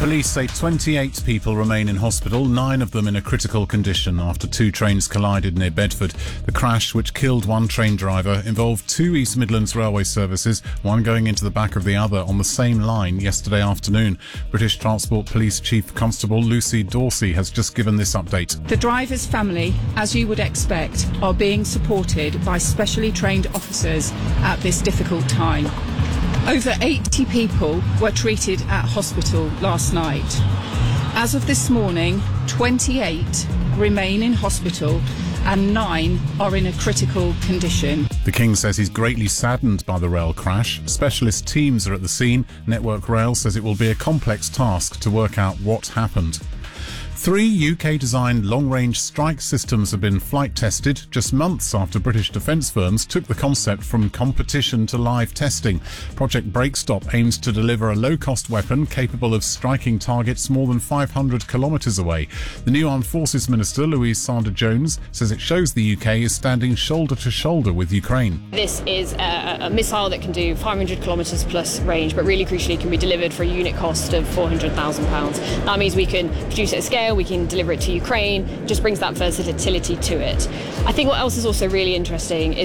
Police say 28 people remain in hospital, 9 of them in a critical condition after 2 trains collided near Bedford. The crash, which killed 1 train driver, involved 2 East Midlands railway services, one going into the back of the other on the same line yesterday afternoon. British Transport Police Chief Constable Lucy Dorsey has just given this update. The driver's family, as you would expect, are being supported by specially trained officers at this difficult time. Over 80 people were treated at hospital last night. As of this morning, 28 remain in hospital and 9 are in a critical condition. The King says he's greatly saddened by the rail crash. Specialist teams are at the scene. Network Rail says it will be a complex task to work out what happened. 3 UK-designed long-range strike systems have been flight tested just months after British defence firms took the concept from competition to live testing. Project Breakstop aims to deliver a low-cost weapon capable of striking targets more than 500 kilometres away. The new Armed Forces Minister, Louise Sanders-Jones, says it shows the UK is standing shoulder to shoulder with Ukraine. This is a missile that can do 500 kilometres plus range, but really crucially can be delivered for a unit cost of £400,000. That means we can produce it at scale, we can deliver it to Ukraine, just brings that versatility to it. I think what else is also really interesting is